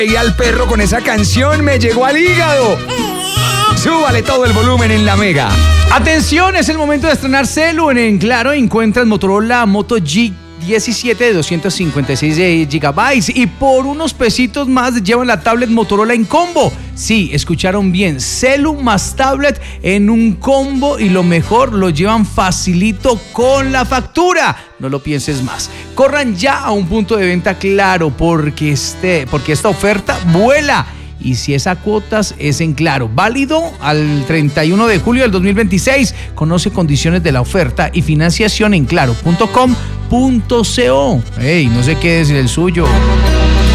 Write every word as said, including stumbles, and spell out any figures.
Y al perro con esa canción me llegó al hígado. Súbale todo el volumen en la Mega. Atención, es el momento de estrenar celu. En, en Claro encuentras Motorola Moto G diecisiete de doscientos cincuenta y seis gigabytes y por unos pesitos más llevan la tablet Motorola en combo. Sí, escucharon bien, celu más tablet en un combo y lo mejor, lo llevan facilito con la factura. No lo pienses más. Corran ya a un punto de venta Claro porque, este, porque esta oferta vuela. Y si es a cuotas, es en Claro. Válido al treinta y uno de julio del dos mil veintiséis. Conoce condiciones de la oferta y financiación en claro punto com punto co. Ey, no se quede sin el suyo.